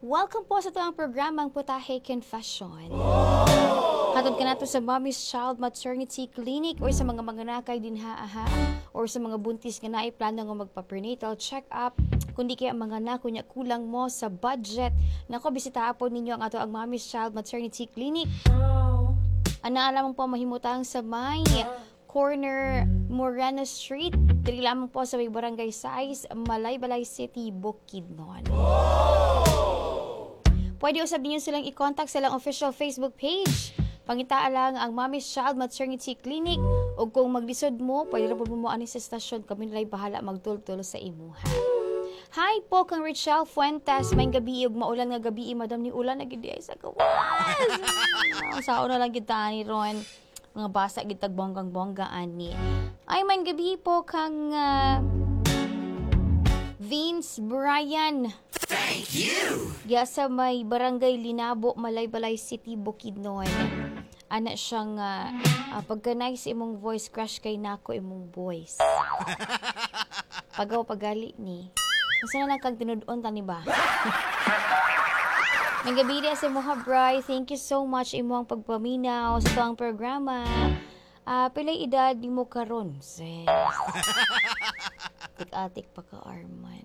Welcome po sa itong programang Putahe Confession. Hatod ka nato sa Mommy's Child Maternity Clinic o sa mga manganakay din ha or sa mga buntis nga naay plano nga magpa-prenatal check-up. Kundi kaya mga anak kunya kulang mo sa budget. Nako, bisita po ninyo ang ato ang Mommy's Child Maternity Clinic. Ana alam po mahimutang sa may corner Moreno Street. Dili lamang po sa may barangay size, Malaybalay City, Bukidnon. Pwede usab ninyo silang i-contact sa lang official Facebook page. Pangitaa lang ang Mommy's Child Maternity Clinic. O kung maglisod mo, pwede rin po mo ani sa estasyon. Kami nila'y bahala magtultulo sa imuha. Hi po kang Richelle Fuentes. May gabi ug maulan nga gabi, madam ni ulan na gid ay sa gawas. Sao na lang kita ni Ron. Mga basa gid tag bonggang-bongga ani. Ay may gabi po kang Vince Brian. Thank you! Ya sa may barangay Linabo, Malaybalay City, Bukidnon. Ana siyang pagka nice imong voice, crush kay nako imong voice. Pagaw pagali ni. Masa na lang kag tinud-on tani ba? Nagabi sa Moha Bri, thank you so much imong pagpaminaw sa tuang programa. Pilay edad ni mo karon, sis. Tik-atik pa ka, Arman.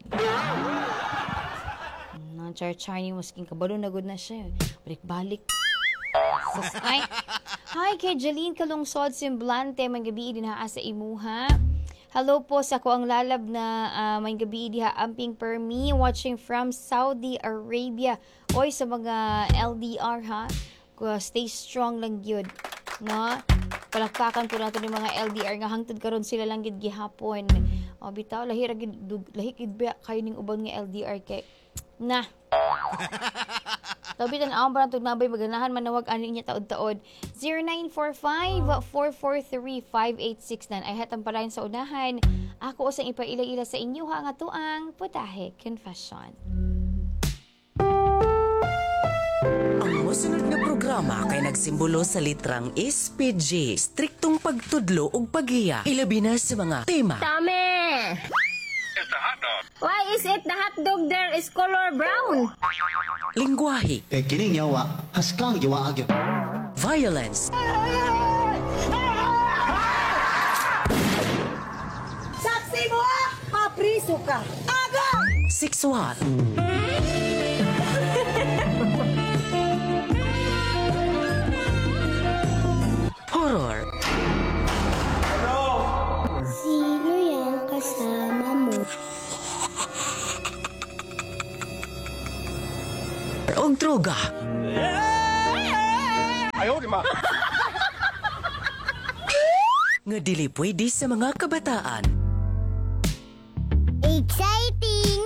Char-char ni masking kabalo na good na siya. Balik-balik. Ay. Hi kay Jeline Kalungsod Simblante, may gabi din ha sa imuha. Hello po sa ko ang lalab na may gabi diha amping per me watching from Saudi Arabia. Oy sa mga LDR ha. Stay strong lang gyud, no? Palakpakan po nato ni mga LDR nga hangtod karon sila lang gid gihapon. O bitaw lahi ra gid kayo ning uban nga LDR kay na. Tabi tan-aw ba natog nabay maganahan manawag ani niya taod-taod 0945-443-5869 ay hatang parayon sa unahan. Ako usang ipaila-ila sa inyo ha nga tuang Putahe Confession. Ang mosunod nga programa kay nagsimbolo sa litrang SPG, striktong pagtudlo ug paghiya, ilabi na sa mga tema. Tame! Why is it the hot dog there is color brown? Lingwahe, kining yawa, haskang yawa agyo. violence, Saksi mo! Mapriso ka! Aga! sexual, horror, Sino yung kasama mo? og droga. Nga dili pwede sa mga kabataan. Exciting!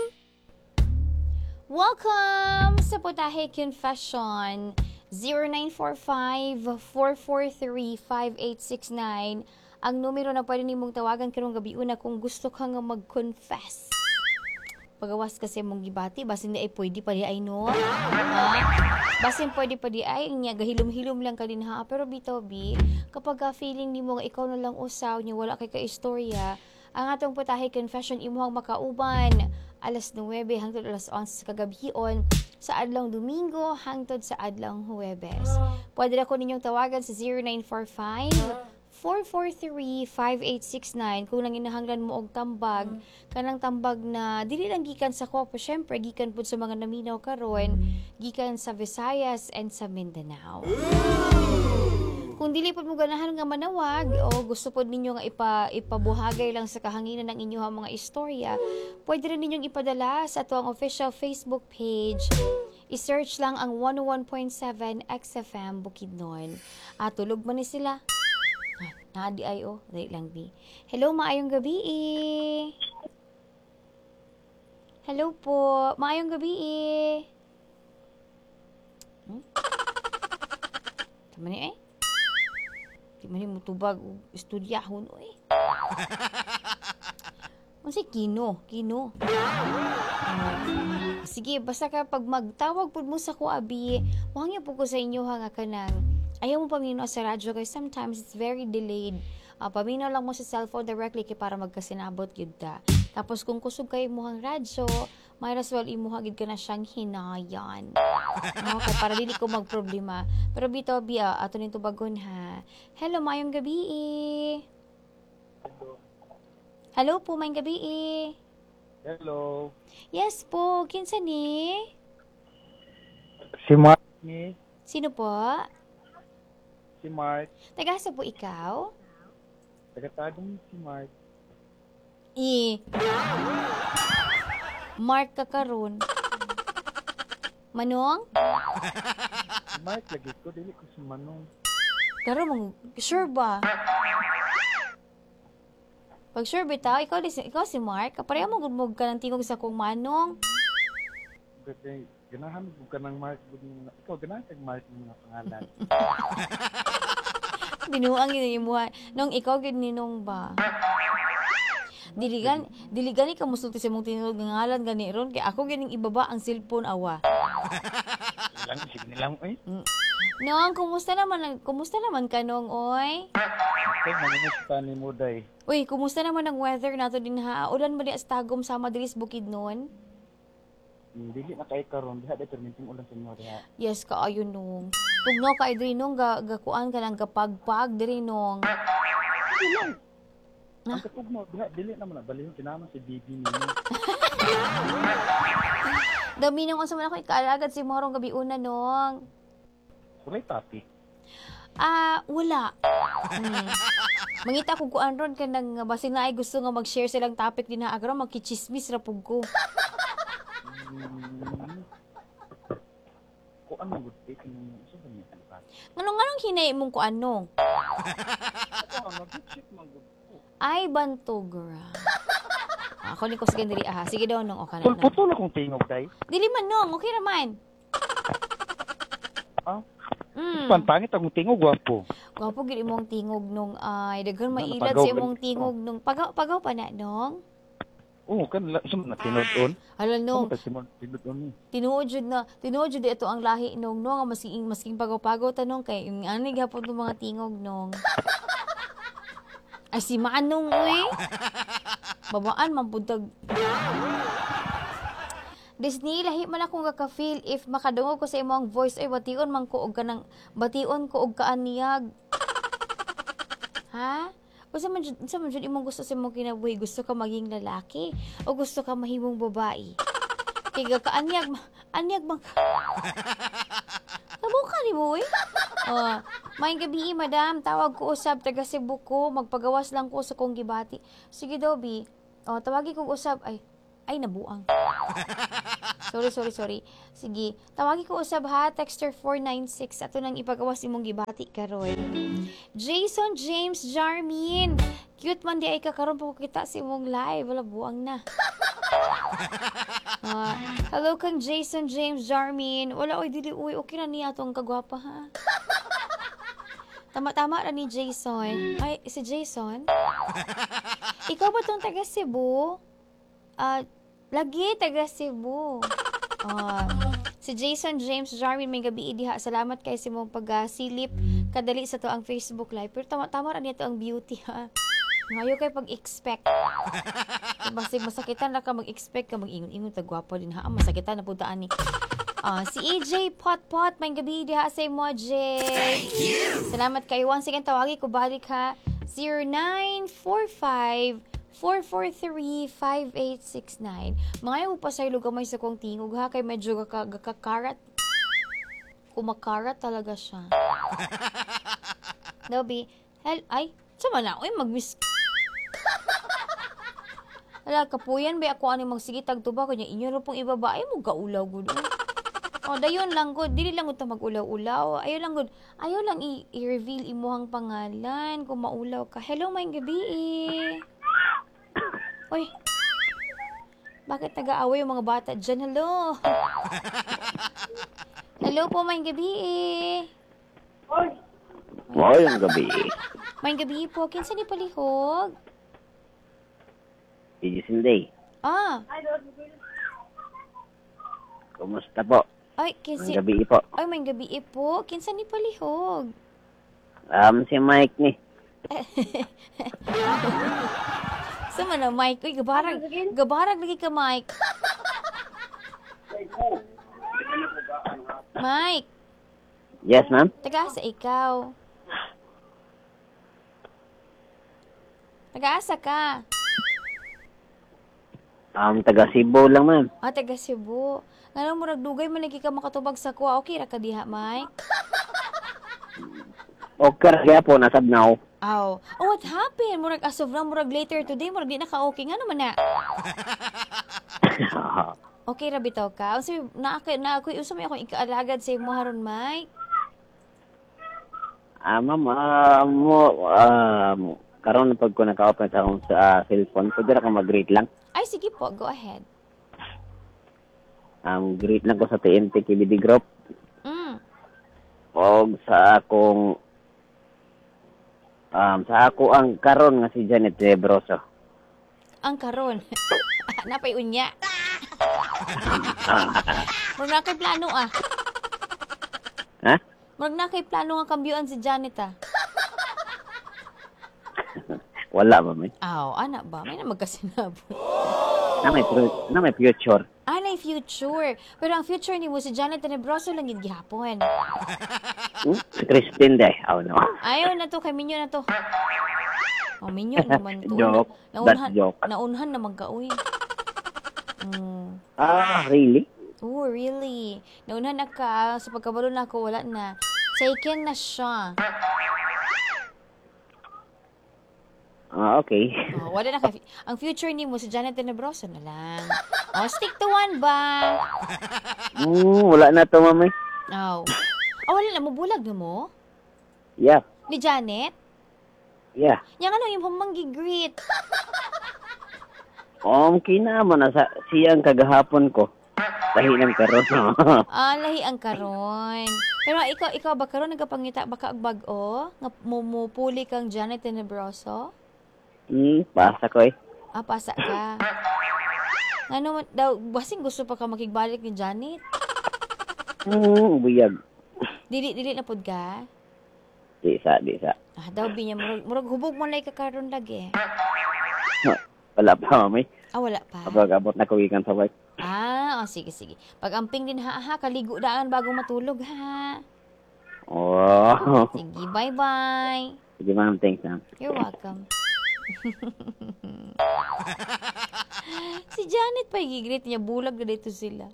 Welcome sa Putahe Confession 0945-443-5869 ang numero na pwede nimong tawagan karong gabi una kung gusto ka nga mag-confess. Pagawas kasi mong gibati, basin di ay pwede pa di ay no? Basin pwede pa di ay, niya gahilom-hilom lang ka din ha. Pero bitobi, kapag feeling ni mo nga ikaw na lang usaw niya, wala kay ka-istorya, ang atong Putahe Confession imuhang makauban alas 9 hangtod alas 11 sa kagabion sa adlong Domingo hangtod sa adlong Huwebes. Pwede na ko ninyong tawagan sa 0945-443-5869 kung nanginahanglan mo og tambag, kanang tambag na dili lang gikan sa ko, syempre gikan pud sa mga naminaw karon, gikan sa Visayas and sa Mindanao. Kung dili pud mo ganahan nga manawag o gusto pud ninyo nga ipabuhagay lang sa kahanginan ng inyong mga istorya, pwede rin ninyong ipadala sa ato official Facebook page. I-search lang ang 101.7 XFM Bukidnon. Tulog man ni sila. Naadi ay dahil lang di. Hello, maayong gabi Hello po, maayong gabi Tama ni di man mo tubag o estudyahon Kasi kino. Sige, basta kapag magtawag po mo sa kuabi, wangya po ko sa inyo nga kanang ayaw mo pamino sa radyo guys. Sometimes it's very delayed. Paminaw lang mo sa cellphone directly kay para magkasinabot yun ta. Tapos kung kusog kayo imuhang radyo, might as well imuhagid ka na siyang hinayan. No? Kaya para dili ko magproblema. Pero bito, ato nito bagon ha. Hello, mayong gabi Hello po, mayong gabi Hello. Yes po, kinsa ni? Si Mark ni. Sino po? Si Mark. Tagasa po ikaw? Tagatagong si Mark. Mark ka karon. Manong? Si Mark lagi ko. Dili ko si Manong. Karon, sure ba? Pag sure bitaw, ikaw si Mark, pareha mo gudmog ka ng tingog sa kong manong. Kasi ganahan ko ka ng Mark. Ikaw ganahan kang Mark ng mga pangalan. Binuang yun yung buhay. Nung ikaw gid ninong ba? Diligan ikaw musulti sa mong tinunog ng ngalan gani ron kay ako gining ibaba ang cellphone awa. Lang sige nilang oy. Nong, kumusta naman ka nong oy? Kay manumusta ni Muday. Uy, kumusta naman ang weather nato din ha? Ulan ba di as tagom sama diri sa bukid noon? Dili na kay karon diha determinting ulan sa inyo diha. Yes, kaayo nung. Tugnaw ka diri nung gakuan ka ng gapagpag diri nung. Ang katugno diha dili naman na balihon kinama si Bibi ni. Dami nung unsa man ako ikaalagad si morong gabi una nung. Kulay topic. Wala. Mangita ko kuan ron ka nang basin na ay gusto nga mag-share silang topic din ha agra magkichismis ra pug ko. Ko ano gud kung sa banyo pa. Nganong hinay mong kuan nung? Ako nag-check man gud. Ay bantogra. Ako ni ko sige diri aha. Sige daw nung okay na. Putol akong tingog day. Dili man nung, okay naman. Pantangit akong tingog gwapo. Gwapo gid imong tingog nung ay daghan mailad Pagaw sa imong lang. tingog nung pagaw pa na nung. Oo, kan sum na tinod-on. Hala nung, Tinod-on ni. tinuod jud ito ang lahi nung nga masking pagaw-pagaw tanong kay yung ani gapon ng mga tingog nung. Ay si Manong uy. Babaan man puntag. Disney lahi man akong gaka-feel if makadungog ko sa imong voice ay bation ko og kaaniyag. Ha? Unsa man jud imong gusto sa imong kinabuhi? Gusto ka maging lalaki o gusto ka mahimong babae? Kay gakaanyag man. Nabuka ni mo eh. Maayong gabi, madam. Tawag ko usab taga Cebu ko. Magpagawas lang ko sa kong gibati. Sige daw, bi. Tawagi ko usab. Ay, nabuang. Sorry. Sige. Tawagi ko usab ha. Texter 496. Ato nang ipagawas imong gibati karon. Jason James Jarmin. Cute man di ay kakaroon po kita sa imong live. Wala buang na. Hello kang Jason James Jarmin. Wala oy dili uy. Okay na niya atong kagwapa ha. Tama-tama na ni Jason. Ay, si Jason? Ikaw ba tong taga Cebu? Lagi taga Cebu. Si Jason James Jarwin may gabi diha. Salamat kay sa mong pagsilip kadali sa to ang Facebook Live. Pero tama-tama ra niya to ang beauty ha. Ngayo kay pag-expect. Basig masakitan ra ka mag-expect ka mag-ingon-ingon ta gwapo din ha. Masakitan na punta ani. Si EJ Potpot may gabi diha sa imo Jay. Salamat kay once again tawagi ko balik ha. 0945-443-5869. Mga yung pasaylo gamay sa kong tingog ha, kay medyo gakakarat. Kumakarat talaga siya. Dobi, ay, sama na, uy, mag-miss. Hala, kapuyan ba ako ano magsigitag tuba, kanya inyo rin pong ibaba, ay mo gaulaw gud. Dayon lang gud, dili lang gud ta mag-ulaw-ulaw. Ayaw lang i-reveal imuhang pangalan kung maulaw ka. Hello, may gabi Uy, bakit nag-aaway yung mga bata dyan? Hello. Hello po, may gabi Mayong gabi. May gabi po, kinsa ni palihog? Ijisinday. Kumusta po? Ay, kinsi... Ang gabi po. Ay, may gabi po. Kinsa ni palihog? Si Mike ni. Sama na, Mike. Uy, gabarag. Gabarag lagi ka, Mike. Mike, Yes, ma'am. taga-asa ikaw. Taga-asa ka. Taga Cebu lang, ma'am. Taga Cebu. Nga murag dugay man lagi ka makatubag sa kuha. Okay ra ka diha, Mike? Okay, kaya po, nasabnaw. Oh, what happened? Murag asov na, murag later today, murag di na ka-okay. Nga naman na. Okay ra bitaw ka. Unsa na ako usay ako ikaalagad sa imo haron, Mike. Ma'am, karon na pag ko naka-open sa akong cellphone, pwede na ka mag-greet lang. Ay sige po, go ahead. Greet lang ko sa TNT KBD Group. O sa akong sa ako ang karon nga si Janet Lebroso. Ang karon. Napay unya. Murag na kay plano Ha? Murag na kay plano nga kambyuan si Janet Wala ba, may? Ana ba? May na magkasinabo. Na may future. Na future. Pero ang future ni mo si Janet Tenebroso lang yung gihapon. Si Christine de. Oh, no. Ayaw na to, kay Minyo na to. Minyo naman to. Joke. That's joke. Naunhan na magka-uwi. Really? Oh, really? Naunhan na ka, sa pagkabalo na ako, wala na. Taken na siya. Okay. Wala na ka. Ang future ni mo si Janet Tenebroso na lang. Stick to one ba? Wala na to, mami. Wala na mo, bulag na mo? Yeah. Ni Janet? Yeah. Yang ano, yung pamanggi-greet. Kinama na siyang kagahapon ko. Lahi ng karon. Lahi ang karon. Pero ikaw ba karon nagapangita baka bag-o? Nga mumupuli kang Janet Tenebroso? Pasa ko eh. Pasa ka. Ano daw, basing gusto pa ka makigbalik ni Janet? Buyag. Dili na pod ka? Di sa. Daw binya murag hubog mo lay ka karon lagi. Wala pa, mami. Wala pa. Kapag abot na ko ikan sa work. Sige. Pag-amping din ha, kaligo daan bago matulog ha. Sige, bye-bye. Sige, ma'am. Thanks, ma'am. You're welcome. Si Janet pa igigreet niya, bulag na dito sila.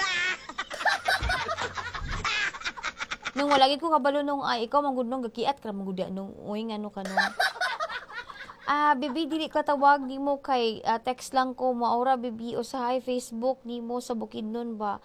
Nung walagi ko kabalo nung ikaw manggudnong gakiat ka manggudya nung ano ka nung. Bibi, dili ka tawag ni mo kay text lang ko maura bibi o sa Facebook ni mo sa Bukidnon ba?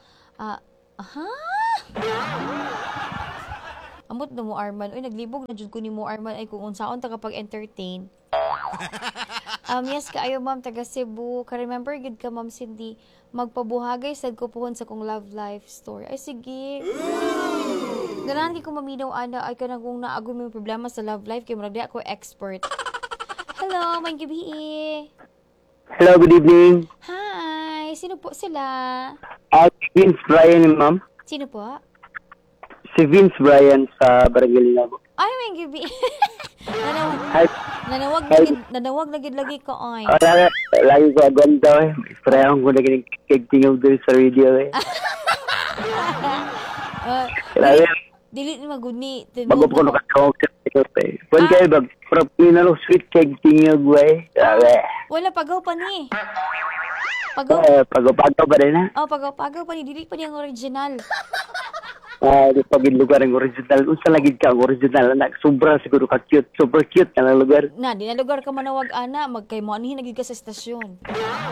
Amot na mo Arman. Uy, naglibog na jud ko ni mo Arman ay kung unsaon ta kapag entertain. Yes kaayo ma'am taga Cebu. Ka-remember gud ka ma'am Cindy. Magpabuhagay sad ko pohon sa kong love life story. Ay sige. Ganahan ko maminaw ana ay kanang kung naagom may problema sa love life kay murag di ako expert. Hello, may gabi. Hello, good evening. Hi, sino po sila? Vince Brian, ma'am. Sino po? Si Vince Brian sa Barangay Labo. Ay, may gabi. Hi. Nanawag na gid lagi ko ay. Lagi ko agad daw eh. Parehong ko na kagtingaw doon sa radio eh. Dili ni maguni. Bago ko nakatawag sa radio eh. Kung kayo ba, pinalo sweet kagtingaw eh. Wala pagaw pa ni. Pagaw ba rin ha? Pagaw pa ni. Dili pa ni ang original. Di pagin lugar ang original. Unsa lagi ka ang original anak? Sobra siguro ka cute. Super cute na lugar. Di na lugar ka manawag ana. Magkay mo anihin nagig ka sa estasyon.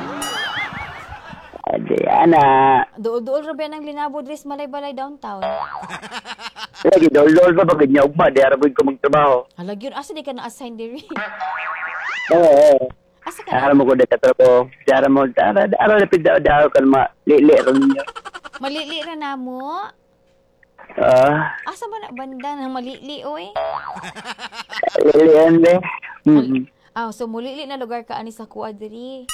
Adi, ana. Dool rabi ng linabo dress malay-balay downtown. Lagi, dool ba bagay niya ugma? Di araboy ko magtrabaho. Halag yun. Asa di ka na-assign diri? Asa ka na? Ara mo ko dito trabaho. Ara mo, ara lapid daw ka na li ron niya. Malili ra na mo? Asa ba na banda ng malili oy? Lilian be. So mulili na lugar ka ani sa kuha diri.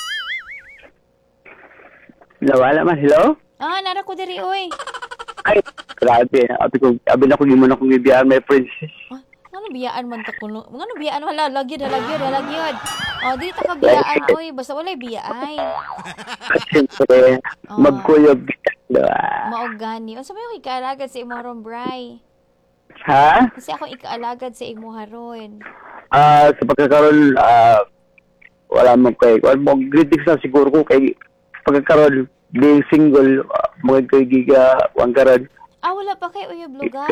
Nawala man, hello? Nara ko diri oy. Ay, grabe. Abi na ko gimo na kong ibiyahan, my princess. Ngano biyaan man ta kuno? Ngano biyaan wala lagyod. Oh, di ta ka biyaan oy, basta walay biyaay. At siyempre, magkuyog. Diba? Maog gani. Unsa may ikaalagad sa imo ron, Bray? Ha? Kasi ako ikaalagad sa imo haron. Sa pagkakaroon, wala mo kay. Greetings na siguro ko kay pagkakaroon, being single, mga kay giga, wangkaran. Wala pa kay uyab lugar.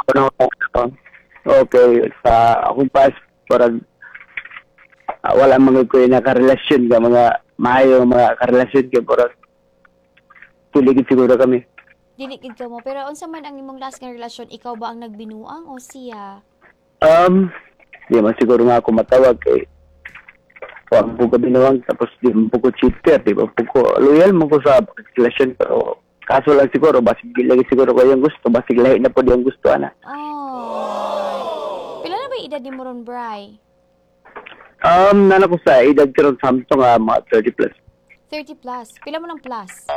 Okay, sa akong pas, parang wala mga ko nakarelasyon ka, mga maayo mga karelasyon ka, parang tuligid siguro kami. Dinikid ka mo. Pero unsa man ang imong last nga relasyon, ikaw ba ang nagbinuang o siya? Di man siguro nga ako matawag kay huwag po ka binuwang, tapos di mo po ko cheater, di ba po ko loyal mo ko sa relasyon, pero kaso lang siguro, basig lagi siguro ko yung gusto, basig lahi na po di yung gusto, ana. Oh. Pila na ba yung edad ni mo ron, Bray? Nana ko sa edad karon samtong mga 30 plus. 30 plus. Pila mo ng plus?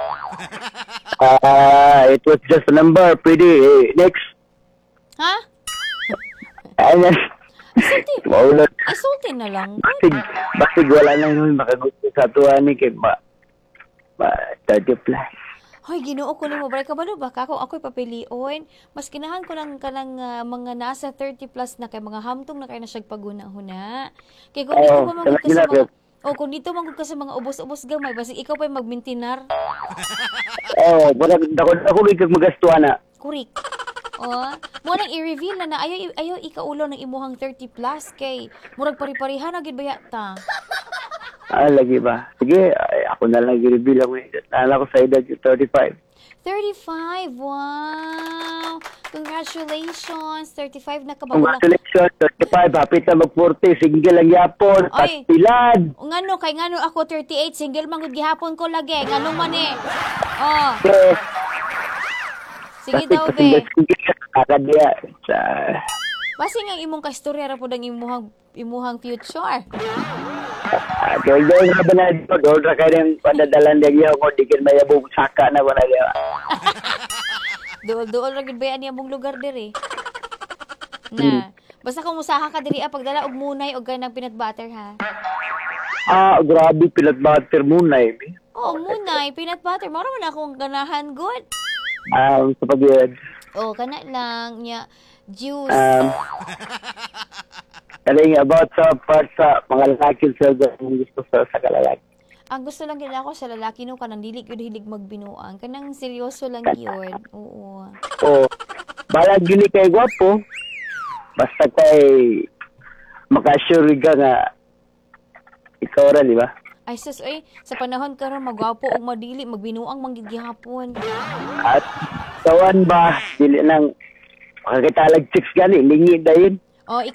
It was just a number, pretty. Next. Ha? Ayan. Maulat. Ay, sulti na lang. Basig wala na yun, makagusto sa tuwa ni kay 30 plus. Hoy, Ginoo ko nimo, Bray, kabalo ba ka kung ako'y papilion? Mas kinahan ko lang kanang mga nasa 30 plus na kay mga hamtong na kay na siyang paguna-huna. Kay kung dito pa magud ka sa mga kung dito magud ka sa mga ubos-ubos gamay, basig ikaw pa magmintinar. Parang ako ikag magastuhan na. Kurik. Mo nang i-reveal na ayaw ikaulo ng imuhang 30 plus kay murag pari-parihan na gid ba yata. Lagi ba? Sige, ako na lang i-reveal ako. Nala ko sa edad yung 35. 35? Wow! Congratulations! 35 na ka ba? Congratulations, 35. Hapit na mag-40. Single lang yapon. Oy. Patilad. Ngano ako 38, single mangud gihapon ko lagi. Ngano man eh. Sige daw, be. Kakadiya. Basi nga imong kastorya ra pud ang imuhang future. Dol nga ba na dito? Dol ra kayo ng padadalan niya ko. Di kin mayabong saka na ko na niya. Duol ra gid ba yan imong lugar diri? Na. Basta kung usaha ka diri pagdala og munay og ganang peanut butter ha. Grabe peanut butter munay. Munay, peanut butter. Maro man akong ganahan good. Sa pag-iad. Kana lang nya juice. Kaling about sa part sa mga lalaki sa gusto sa kalalaki. Ang gusto lang gid ako sa lalaki no kanang dili gyud hilig magbinuang. Kanang seryoso lang gyud. Oo. Balag gini kay gwapo. Basta kay makasure ka nga ikaw ra, di ba? Ay sus, sa panahon karon magwapo og madili magbinuang manggid gihapon. At kawan ba dili nang makakitalag chicks gani lingi dayon.